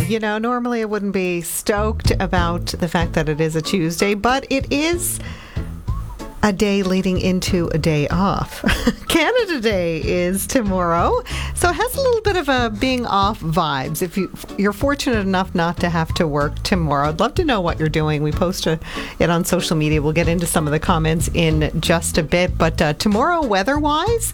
Normally I wouldn't be stoked about the fact that it is a Tuesday, but it is a day leading into a day off. Canada Day is tomorrow, so it has a little bit of a being off vibes. If you're fortunate enough not to have to work tomorrow, I'd love to know what you're doing. We post it on social media. We'll get into some of the comments in just a bit, but tomorrow, weather-wise,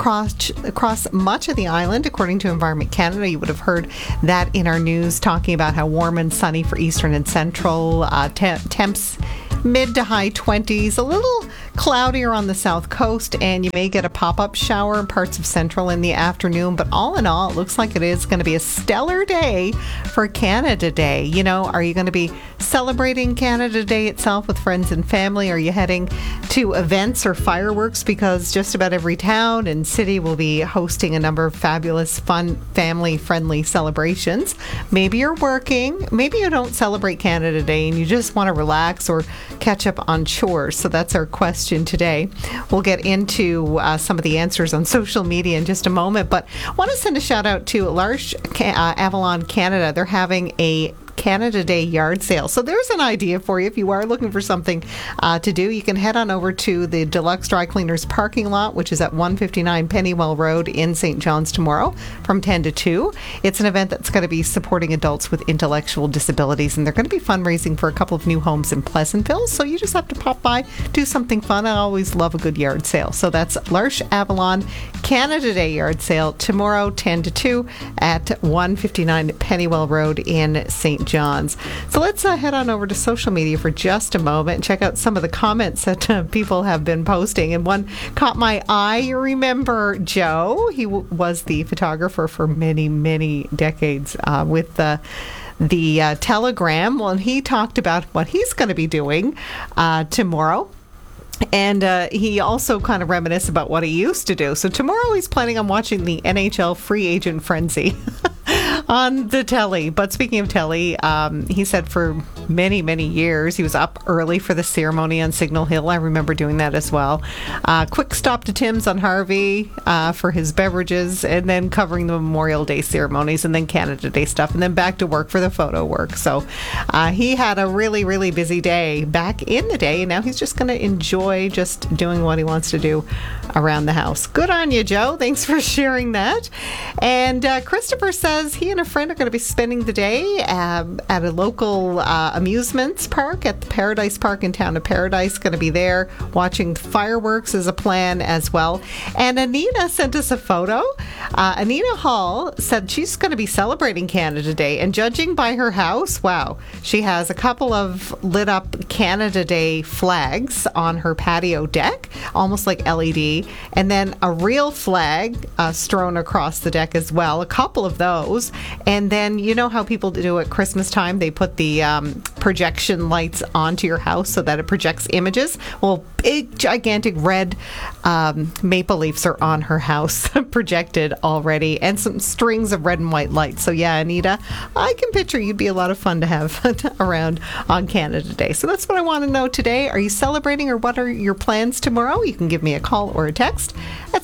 across much of the island, according to Environment Canada, you would have heard that in our news, talking about how warm and sunny for eastern and central, temps mid to high 20s, a little cloudier on the south coast, and you may get a pop-up shower in parts of central in the afternoon. But all in all, it looks like it is going to be a stellar day for Canada Day. Are you going to be celebrating Canada Day itself with friends and family? Are you heading to events or fireworks? Because just about every town and city will be hosting a number of fabulous, fun, family-friendly celebrations. Maybe you're working. Maybe you don't celebrate Canada Day and you just want to relax or catch up on chores. So that's our question today. We'll get into some of the answers on social media in just a moment, but I want to send a shout out to L'Arche Avalon Canada. They're having a Canada Day yard sale. So there's an idea for you. If you are looking for something to do, you can head on over to the Deluxe Dry Cleaners parking lot, which is at 159 Pennywell Road in St. John's tomorrow from 10 to 2. It's an event that's going to be supporting adults with intellectual disabilities, and they're going to be fundraising for a couple of new homes in Pleasantville. So you just have to pop by, do something fun. I always love a good yard sale. So that's L'Arche Avalon Canada Day yard sale tomorrow, 10 to 2 at 159 Pennywell Road in St. John's. So let's head on over to social media for just a moment and check out some of the comments that people have been posting. And one caught my eye. You remember Joe? He was the photographer for many, many decades with the Telegram. Well, and he talked about what he's going to be doing tomorrow. And he also kind of reminisced about what he used to do. So tomorrow he's planning on watching the NHL free agent frenzy on the telly. But speaking of telly, he said for many, many years he was up early for the ceremony on Signal Hill. I remember doing that as well. Quick stop to Tim's on Harvey for his beverages, and then covering the Memorial Day ceremonies, and then Canada Day stuff, and then back to work for the photo work. So he had a really, really busy day back in the day, and now he's just going to enjoy just doing what he wants to do around the house. Good on you, Joe. Thanks for sharing that. And Christopher says he and a friend are going to be spending the day at a local amusements park at the Paradise Park in town of Paradise. Going to be there watching fireworks as a plan as well. And Anita sent us a photo. Anita Hall said she's going to be celebrating Canada Day, and judging by her house, wow, she has a couple of lit up Canada Day flags on her patio deck, almost like LED, and then a real flag strewn across the deck as well, a couple of those. And then you know how people do at Christmas time, they put the projection lights onto your house so that it projects images. Well, big gigantic red maple leaves are on her house projected already, and some strings of red and white lights. So yeah, Anita, I can picture you'd be a lot of fun to have around on Canada Day. So that's what I want to know today. Are you celebrating, or what are your plans tomorrow? You can give me a call or a text at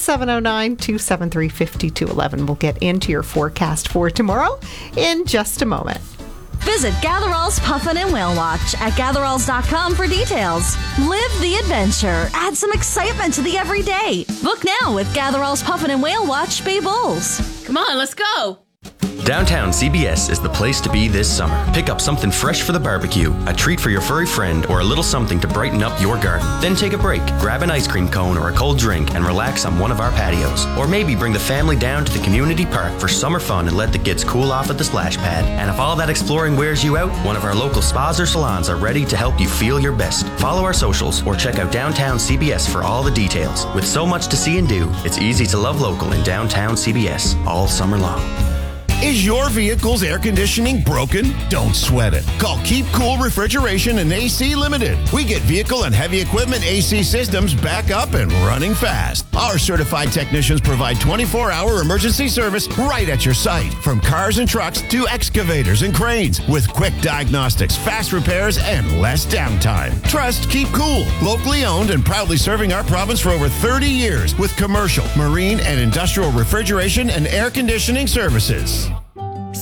709-273-5211. We'll get into your forecast for tomorrow in just a moment. Visit Gatherall's Puffin and Whale Watch at gatheralls.com for details. Live the adventure. Add some excitement to the everyday. Book now with Gatherall's Puffin and Whale Watch Bay Bulls. Come on, let's go. Downtown CBS is the place to be this summer. Pick up something fresh for the barbecue, a treat for your furry friend, or a little something to brighten up your garden. Then take a break, grab an ice cream cone or a cold drink, and relax on one of our patios. Or maybe bring the family down to the community park for summer fun and let the kids cool off at the splash pad. And if all that exploring wears you out, one of our local spas or salons are ready to help you feel your best. Follow our socials or check out Downtown CBS for all the details. With so much to see and do, it's easy to love local in Downtown CBS all summer long. Is your vehicle's air conditioning broken? Don't sweat it. Call Keep Cool Refrigeration and AC Limited. We get vehicle and heavy equipment AC systems back up and running fast. Our certified technicians provide 24-hour emergency service right at your site. From cars and trucks to excavators and cranes. With quick diagnostics, fast repairs, and less downtime. Trust Keep Cool. Locally owned and proudly serving our province for over 30 years with commercial, marine, and industrial refrigeration and air conditioning services.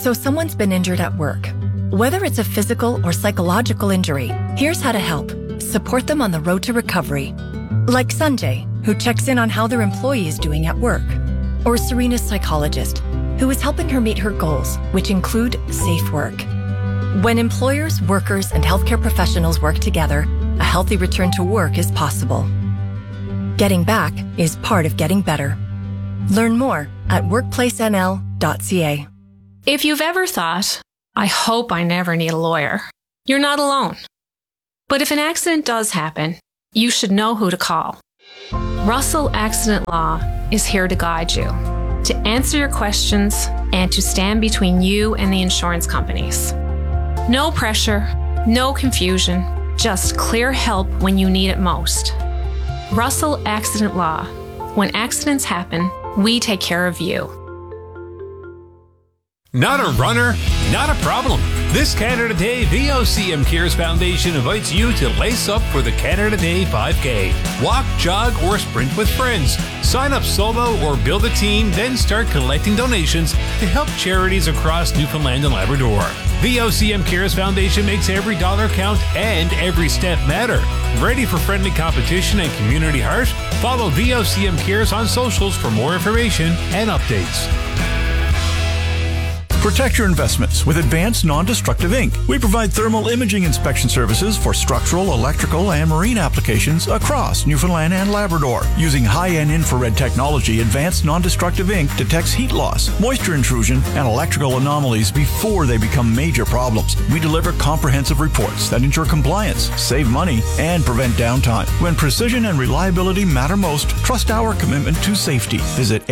So someone's been injured at work. Whether it's a physical or psychological injury, here's how to help. Support them on the road to recovery. Like Sanjay, who checks in on how their employee is doing at work. Or Serena's psychologist, who is helping her meet her goals, which include safe work. When employers, workers, and healthcare professionals work together, a healthy return to work is possible. Getting back is part of getting better. Learn more at workplacenl.ca. If you've ever thought, I hope I never need a lawyer, you're not alone. But if an accident does happen, you should know who to call. Russell Accident Law is here to guide you, to answer your questions, and to stand between you and the insurance companies. No pressure, no confusion, just clear help when you need it most. Russell Accident Law. When accidents happen, we take care of you. Not a runner? Not a problem. This Canada Day, VOCM Cares Foundation invites you to lace up for the Canada Day 5K. Walk, jog, or sprint with friends. Sign up solo or build a team, then start collecting donations to help charities across Newfoundland and Labrador. VOCM Cares Foundation makes every dollar count and every step matter. Ready for friendly competition and community heart? Follow VOCM Cares on socials for more information and updates. Protect your investments with Advanced Non-Destructive Ink. We provide thermal imaging inspection services for structural, electrical, and marine applications across Newfoundland and Labrador. Using high-end infrared technology, Advanced Non-Destructive Ink detects heat loss, moisture intrusion, and electrical anomalies before they become major problems. We deliver comprehensive reports that ensure compliance, save money, and prevent downtime. When precision and reliability matter most, trust our commitment to safety. Visit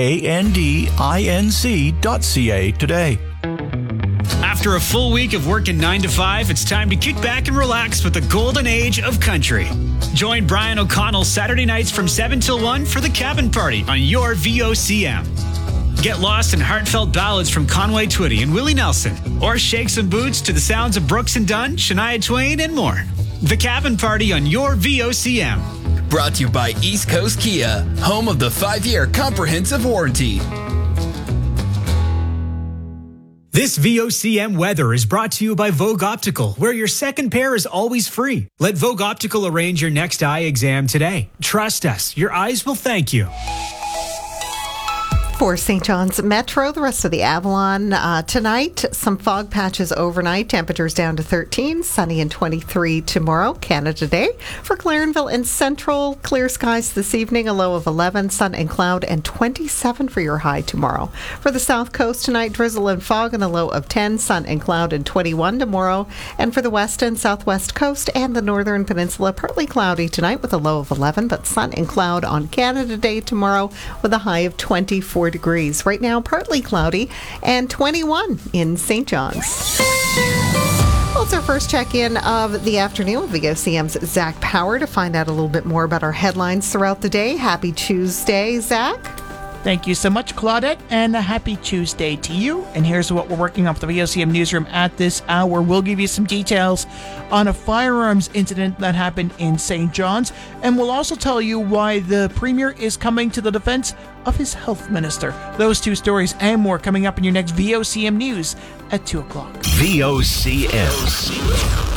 andinc.ca today. After a full week of working 9 to 5, it's time to kick back and relax with the golden age of country. Join Brian O'Connell Saturday nights from 7 till 1 for the Cabin Party on your VOCM. Get lost in heartfelt ballads from Conway Twitty and Willie Nelson, or shake some boots to the sounds of Brooks and Dunn, Shania Twain, and more. The Cabin Party on your VOCM. Brought to you by East Coast Kia, home of the 5-year comprehensive warranty. This VOCM weather is brought to you by Vogue Optical, where your second pair is always free. Let Vogue Optical arrange your next eye exam today. Trust us, your eyes will thank you. For St. John's Metro, the rest of the Avalon tonight, some fog patches overnight, temperatures down to 13, sunny and 23 tomorrow, Canada Day. For Clarenville and Central, clear skies this evening, a low of 11, sun and cloud, and 27 for your high tomorrow. For the South Coast tonight, drizzle and fog and a low of 10, sun and cloud, and 21 tomorrow. And for the West and Southwest Coast and the Northern Peninsula, partly cloudy tonight with a low of 11, but sun and cloud on Canada Day tomorrow with a high of 24 degrees. Right now, partly cloudy and 21 in St. John's. Well, it's our first check-in of the afternoon with VOCM's Zach Power to find out a little bit more about our headlines throughout the day. Happy Tuesday, Zach. Thank you so much, Claudette, and a happy Tuesday to you. And here's what we're working on for the VOCM newsroom at this hour. We'll give you some details on a firearms incident that happened in St. John's, and we'll also tell you why the Premier is coming to the defense of his health minister. Those two stories and more coming up in your next VOCM News at 2 o'clock. VOCM.